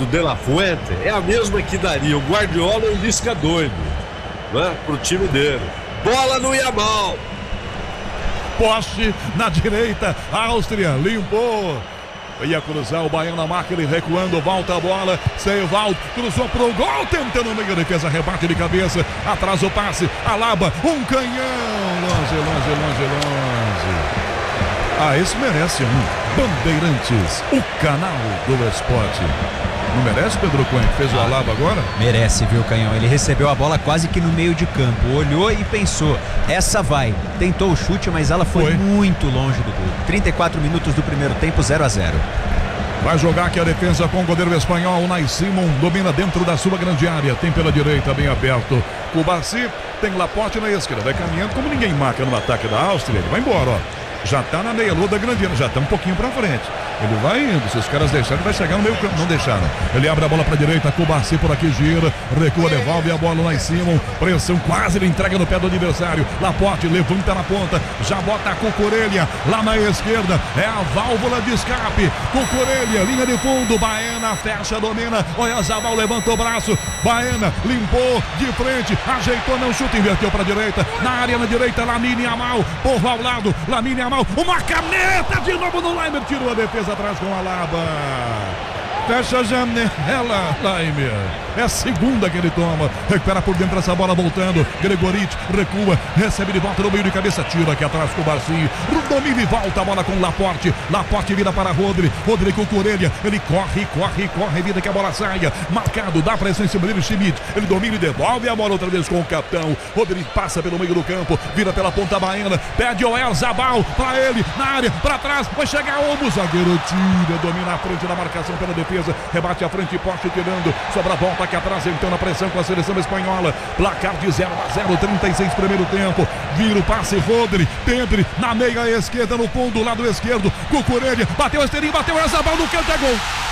do De La Fuente é a mesma que daria o Guardiola e o Lisca doido, né, pro time dele. Bola no Yamal. Poste na direita, Áustria limpou. Ia cruzar o Baiano na marca, ele recuando, volta a bola, Seivaldo, cruzou pro gol, tentando no meio da defesa, rebate de cabeça, atrás o passe, Alaba, um canhão, longe. Ah, esse merece Bandeirantes, o canal do esporte. Não merece, Pedro Cunha, que fez o Alaba agora? Merece, viu, Canhão? Ele recebeu a bola quase que no meio de campo, olhou e pensou, essa vai. Tentou o chute, mas ela foi muito longe do gol. 34 minutos do primeiro tempo, 0-0. Vai jogar aqui a defesa com o goleiro espanhol, Unai Simon, domina dentro da sua grande área, tem pela direita, bem aberto. Cubarsi, tem Laporte na esquerda, vai caminhando como ninguém marca no ataque da Áustria, ele vai embora, ó. Já tá na meia-lua da Grandina, já tá um pouquinho pra frente. Ele vai indo, se os caras deixarem, ele vai chegar no meio campo, não deixaram. Ele abre a bola pra direita, Cubarsi por aqui gira, recua, devolve a bola lá em cima, pressão quase, ele entrega no pé do adversário. Laporte levanta na ponta, já bota a Cucurella lá na esquerda, é a válvula de escape. Cucurella, linha de fundo, Baena fecha, domina, olha Zabal, levanta o braço, Baena limpou de frente, ajeitou, não chuta, inverteu pra direita, na área na direita, Lamine Yamal, povo ao lado, Lamine Yamal, uma caneta de novo no Laimer, tirou a defesa atrás com a Alaba. Fecha a janela, Laimer. É a segunda que ele toma. Recupera por dentro essa bola voltando. Gregorich recua, recebe de volta no meio de cabeça, tira aqui atrás com o Barcinho. Domina e volta a bola com Laporte. Laporte vira para Rodri. Rodri com o Corelha. Ele corre, vida que a bola saia. Marcado, dá pressão em cima dele, Schmidt. Ele domina e devolve a bola outra vez com o capitão. Rodri passa pelo meio do campo, vira pela ponta baiana. Pede o El Zabal para ele, na área, para trás. Vai chegar o zagueiro, tira, domina a frente da marcação pela defesa. Rebate à frente, Poste tirando, sobra a volta aqui atrás, então na pressão com a seleção espanhola. Placar de 0-0, 36 primeiro tempo. Vira o passe, Rodri, Pedri, na meia esquerda, no fundo, lado esquerdo. Cucurella, bateu a esteirinha, bateu essa bola no canto, é gol.